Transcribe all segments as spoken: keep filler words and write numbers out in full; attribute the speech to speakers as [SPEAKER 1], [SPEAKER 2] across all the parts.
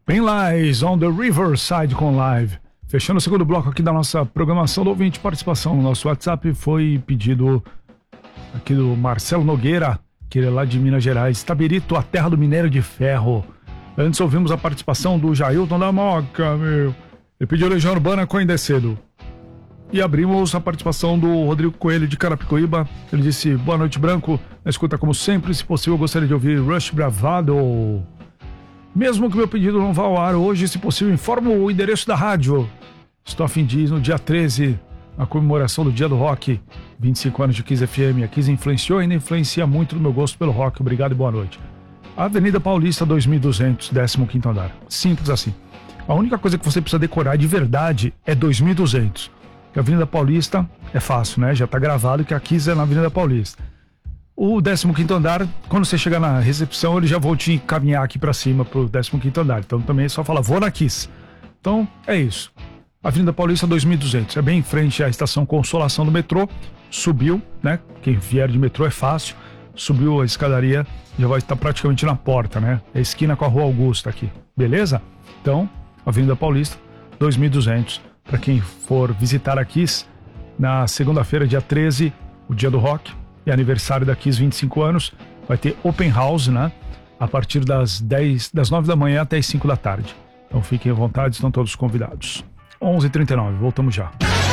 [SPEAKER 1] Penlies on the Riverside com Live. Fechando o segundo bloco aqui da nossa programação do ouvinte, participação no nosso WhatsApp foi pedido aqui do Marcelo Nogueira, que ele é lá de Minas Gerais. Tabirito, a terra do minério de ferro. Antes ouvimos a participação do Jailton da Moca, meu. Ele pediu Legião Urbana com Ainda é Cedo. E abrimos a participação do Rodrigo Coelho de Carapicuíba. Ele disse, boa noite, Branco. Na escuta como sempre, se possível eu gostaria de ouvir Rush Bravado. Mesmo que meu pedido não vá ao ar hoje, se possível, informo o endereço da rádio. Estou a fim de ir no dia treze, a comemoração do Dia do Rock, vinte e cinco anos de Kiss F M. A Kiss influenciou e ainda influencia muito no meu gosto pelo rock. Obrigado e boa noite. Avenida Paulista, dois mil e duzentos, décimo quinto andar. Simples assim. A única coisa que você precisa decorar de verdade é dois mil e duzentos. A Avenida Paulista é fácil, né? Já está gravado que a Kiss é na Avenida Paulista. O décimo quinto andar, quando você chegar na recepção, ele já vou te encaminhar aqui para cima pro décimo quinto andar. Então também é só falar, vou na Kiss. Então é isso. Avenida Paulista dois mil e duzentos, é bem em frente à estação Consolação do metrô. Subiu, né? Quem vier de metrô é fácil. Subiu a escadaria, já vai estar praticamente na porta, né? É esquina com a Rua Augusta aqui, beleza? Então, Avenida Paulista dois mil e duzentos. Para quem for visitar a Kiss, na segunda-feira, dia treze, o dia do rock, é aniversário da Kiss, vinte e cinco anos, vai ter open house, né? A partir das dez, das nove da manhã até as cinco da tarde. Então fiquem à vontade, estão todos convidados. onze e trinta e nove, voltamos já.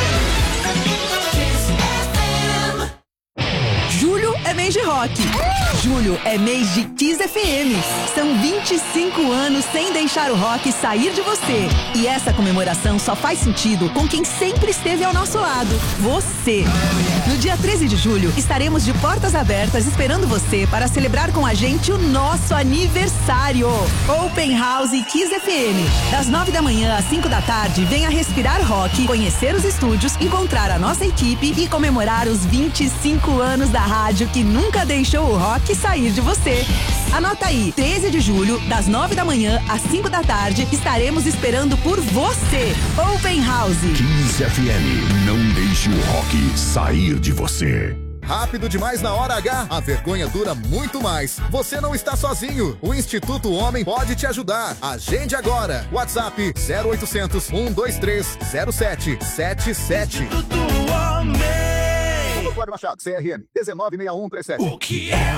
[SPEAKER 2] Julho é mês de rock. Julho é mês de Kiss F M. São vinte e cinco anos sem deixar o rock sair de você. E essa comemoração só faz sentido com quem sempre esteve ao nosso lado, você. No dia treze de julho, estaremos de portas abertas esperando você para celebrar com a gente o nosso aniversário. Open House Kiss F M. Das nove da manhã às cinco da tarde, venha respirar rock, conhecer os estúdios, encontrar a nossa equipe e comemorar os vinte e cinco anos da rádio que nunca deixou o rock sair de você. Anota aí, treze de julho, das nove da manhã às cinco da tarde, estaremos esperando por você. Open House
[SPEAKER 3] Kiss F M, não deixe o rock sair de você.
[SPEAKER 4] Rápido demais na hora H, a vergonha dura muito mais. Você não está sozinho. O Instituto Homem pode te ajudar. Agende agora. WhatsApp zero oitocentos, um dois três, zero sete sete sete. Instituto Homem. Cláudio Machado, C R M um nove seis um três sete.
[SPEAKER 3] O que é